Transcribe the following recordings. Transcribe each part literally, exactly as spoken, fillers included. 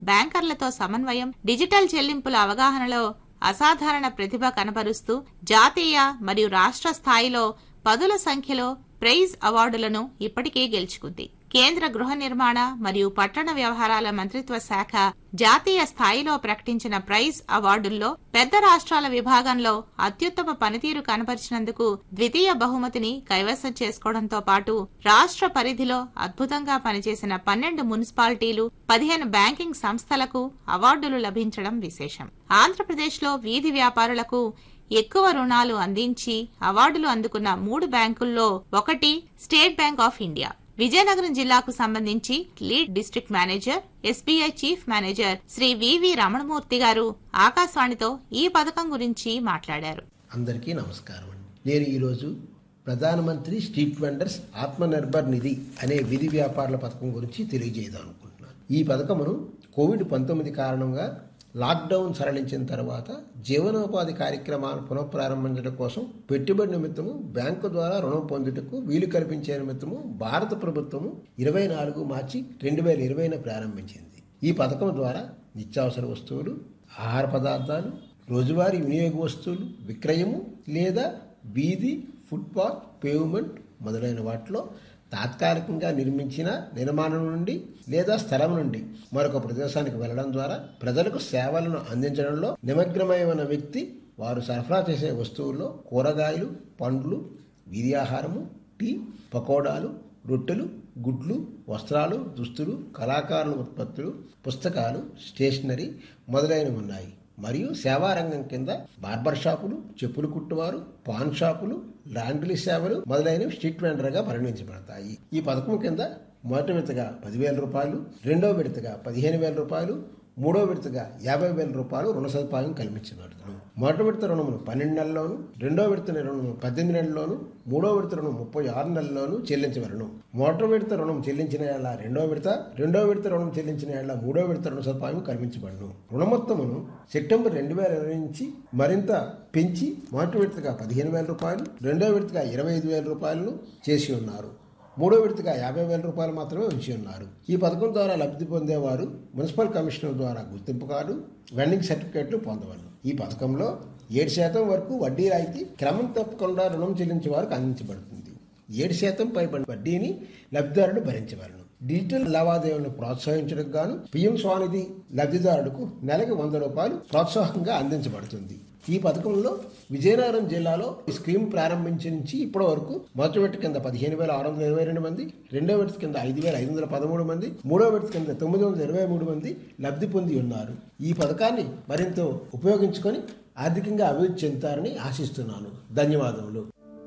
బ్యాంకర్లతో సమన్వయం, డిజిటల్ చెల్లింపుల అవగాహనలో అసాధారణ ప్రతిభ కనబరుస్తూ జాతీయ మరియు రాష్ట్ర స్థాయిలో పదుల సంఖ్యలో ప్రైజ్ అవార్డులను ఇప్పటికే గెలుచుకుంది. కేంద్ర గృహ నిర్మాణ మరియు పట్టణ వ్యవహారాల మంత్రిత్వ శాఖ జాతీయ స్థాయిలో ప్రకటించిన ప్రైజ్ అవార్డుల్లో పెద్ద రాష్ట్రాల విభాగంలో అత్యుత్తమ పనితీరు కనబరిచినందుకు ద్వితీయ బహుమతిని కైవసం చేసుకోవడంతో పాటు రాష్ట్ర పరిధిలో అద్భుతంగా పనిచేసిన పన్నెండు మున్సిపాలిటీలు, పదిహేను బ్యాంకింగ్ సంస్థలకు అవార్డులు లభించడం విశేషం. ఆంధ్రప్రదేశ్లో వీధి వ్యాపారులకు ఎక్కువ రుణాలు అందించి అవార్డులు అందుకున్న మూడు బ్యాంకుల్లో ఒకటి state bank of India. Vizianagaram జిల్లాకు సంబంధించి lead district manager, SBI chief manager Shri వివి రమణమూర్తి గారు ఆకాశవాణితో ఈ పథకం గురించి మాట్లాడారు. అందరికీ నమస్కారం అండి. నేను ఈరోజు ప్రధానమంత్రి స్ట్రీట్ వెండర్స్ ఆత్మనిర్భర్ నిధి అనే వీధి వ్యాపారుల పథకం గురించి తెలియజేద్దాం అనుకుంటున్నాను. ఈ పథకమును కోవిడ్ పంతొమ్మిది కారణంగా లాక్డౌన్ సరళించిన తర్వాత జీవనోపాధి కార్యక్రమాలను పునఃప్రారంభించడం కోసం పెట్టుబడి నిమిత్తము బ్యాంకు ద్వారా రుణం పొందుటకు వీలు కల్పించే నిమిత్తము భారత ప్రభుత్వము ఇరవై నాలుగు మార్చి రెండు వేల ఇరవైన ప్రారంభించింది. ఈ పథకం ద్వారా నిత్యావసర వస్తువులు, ఆహార పదార్థాలు, రోజువారీ వినియోగ వస్తువులు విక్రయము లేదా వీధి, ఫుట్పాత్, పేవ్మెంట్ మొదలైన వాటిలో తాత్కాలికంగా నిర్మించిన నిర్మాణం నుండి లేదా స్థలం నుండి మరొక ప్రదేశానికి వెళ్లడం ద్వారా ప్రజలకు సేవలను అందించడంలో నిమగ్నమైన వ్యక్తి వారు సరఫరా చేసే వస్తువుల్లో కూరగాయలు, పండ్లు, వీధి ఆహారము, టీ, పకోడాలు, రొట్టెలు, గుడ్లు, వస్త్రాలు, దుస్తులు, కళాకారుల ఉత్పత్తులు, పుస్తకాలు, స్టేషనరీ మొదలైనవి ఉన్నాయి. మరియు సేవారంగం కింద బార్బర్ షాపులు, చెప్పులు కుట్టువారు, పాన్ షాపులు, లాండ్రీ సేవలు మొదలైనవి స్ట్రీట్ వెండర్ గా పరిగణించబడతాయి. ఈ పథకం కింద మొదటి విడతగా పదివేల రూపాయలు, రెండో విడతగా పదిహేను వేల రూపాయలు, మూడో విడతగా యాభై వేల రూపాయలు రుణ సదుపాయం కల్పించబడుతుంది. మొదటి విడత రుణమును పన్నెండు నెలల్లోను, రెండో విడత రుణము పద్దెనిమిది నెలల్లోను, మూడో విడత రుణం ముప్పై ఆరు నెలల్లోనూ చెల్లించవలను. మొదటి విడత రుణం చెల్లించిన ఏళ్ల రెండో విడత, రెండో విడత రుణం చెల్లించిన ఏళ్ల మూడో విడత రుణ సదుపాయం కల్పించబడను. రుణ మొత్తమును సెప్టెంబర్ రెండు వేల ఇరవై నుంచి మరింత పెంచి మొదటి విడతగా పదిహేను వేల రూపాయలు, రెండో విడతగా ఇరవై ఐదు వేల రూపాయలను చేసి ఉన్నారు. మూడో విడతగా యాభై వేల రూపాయలు మాత్రమే ఉంచి ఉన్నారు. ఈ పథకం ద్వారా లబ్ధి పొందేవారు మున్సిపల్ కమిషనర్ ద్వారా గుర్తింపు కార్డు, వెండింగ్ సర్టిఫికేట్లు పొందవలను. ఈ పథకంలో ఏడు శాతం వరకు వడ్డీ రాయితీ క్రమం తప్పకుండా రుణం చెల్లించే వారికి అందించబడుతుంది. ఏడు శాతం పైబడిన వడ్డీని లబ్ధిదారుడు భరించవలను. డిజిటల్ లావాదేవీలను ప్రోత్సహించడం గాను పిఎం స్వానిధి లబ్ధిదారుడుకు నెలకి వంద రూపాయలు ప్రోత్సాహంగా అందించబడుతుంది. ఈ పథకంలో విజయనగరం జిల్లాలో ఈ స్కీమ్ ప్రారంభించి నుంచి ఇప్పటి వరకు మొదటి విడత కింద పదిహేను వేల ఆరు వందల ఇరవై రెండు మంది, రెండో విడత కింద ఐదు వేల ఐదు వందల పదమూడు మంది, మూడో విడత కింద తొమ్మిది వందల ఇరవై మూడు మంది లబ్ధి పొంది ఉన్నారు. ఈ పథకాన్ని మరింత ఉపయోగించుకొని ఆర్థికంగా అభివృద్ధి చెందుతారని ఆశిస్తున్నాను. ధన్యవాదములు.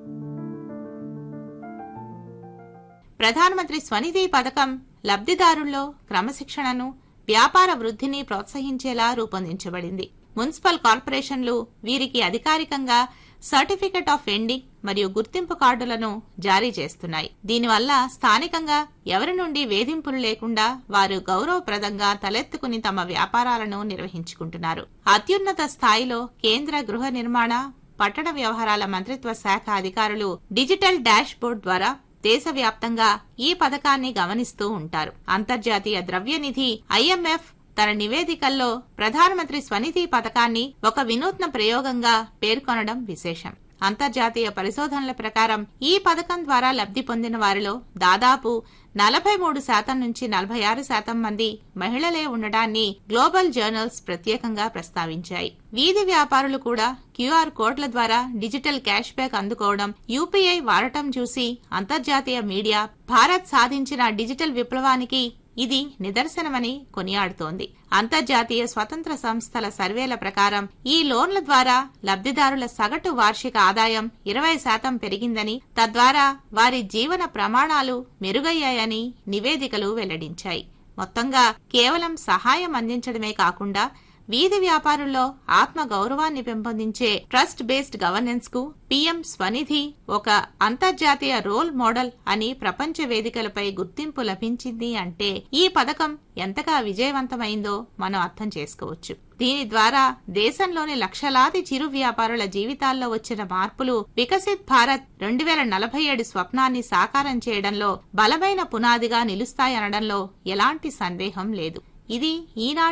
ప్రధానమంత్రి స్వనిధి పథకం లబ్ధిదారుల్లో క్రమశిక్షణను, వ్యాపార వృద్ధిని ప్రోత్సహించేలా రూపొందించబడింది. మున్సిపల్ కార్పొరేషన్లు వీరికి అధికారికంగా సర్టిఫికెట్ ఆఫ్ వెండింగ్ మరియు గుర్తింపు కార్డులను జారీ చేస్తున్నాయి. దీనివల్ల స్థానికంగా ఎవరి నుండి వేధింపులు లేకుండా వారు గౌరవప్రదంగా తలెత్తుకుని తమ వ్యాపారాలను నిర్వహించుకుంటున్నారు. అత్యున్నత స్థాయిలో కేంద్ర గృహ నిర్మాణ, పట్టణ వ్యవహారాల మంత్రిత్వ శాఖ అధికారులు డిజిటల్ డాష్ బోర్డ్ ద్వారా దేశవ్యాప్తంగా ఈ పథకాన్ని గమనిస్తూ ఉంటారు. అంతర్జాతీయ ద్రవ్యనిధి ఐఎంఎఫ్ తన నివేదికల్లో ప్రధానమంత్రి స్వనిధి పథకాన్ని ఒక వినూత్న ప్రయోగంగా పేర్కొనడం విశేషం. అంతర్జాతీయ పరిశోధనల ప్రకారం ఈ పథకం ద్వారా లబ్ధి పొందిన వారిలో దాదాపు నలభై మూడు శాతం నుంచి నలభై ఆరు శాతం మంది మహిళలే ఉండడాన్ని గ్లోబల్ జర్నల్స్ ప్రత్యేకంగా ప్రస్తావించాయి. వీధి వ్యాపారులు కూడా క్యూఆర్ కోడ్ల ద్వారా డిజిటల్ క్యాష్ బ్యాక్ అందుకోవడం, యూపీఐ వాడటం చూసి అంతర్జాతీయ మీడియా భారత్ సాధించిన డిజిటల్ విప్లవానికి ఇది నిదర్శనమని కొనియాడుతోంది. అంతర్జాతీయ స్వతంత్ర సంస్థల సర్వేల ప్రకారం ఈ లోన్ల ద్వారా లబ్ధిదారుల సగటు వార్షిక ఆదాయం ఇరవై శాతం పెరిగిందని, తద్వారా వారి జీవన ప్రమాణాలు మెరుగయ్యాయని నివేదికలు వెల్లడించాయి. మొత్తంగా కేవలం సహాయం అందించడమే కాకుండా వీధి వ్యాపారుల్లో ఆత్మ గౌరవాన్ని పెంపొందించే ట్రస్ట్ బేస్డ్ గవర్నెన్స్ కు పీఎం స్వనిధి ఒక అంతర్జాతీయ రోల్ మోడల్ అని ప్రపంచ వేదికలపై గుర్తింపు లభించింది అంటే ఈ పథకం ఎంతగా విజయవంతమైందో మనం అర్థం చేసుకోవచ్చు. దీని ద్వారా దేశంలోని లక్షలాది చిరు వ్యాపారుల జీవితాల్లో వచ్చిన మార్పులు వికసిత్ భారత్ రెండు వేల నలభై ఏడు స్వప్నాన్ని సాకారం చేయడంలో బలమైన పునాదిగా నిలుస్తాయనడంలో ఎలాంటి సందేహం లేదు. ఇది ఈనాటి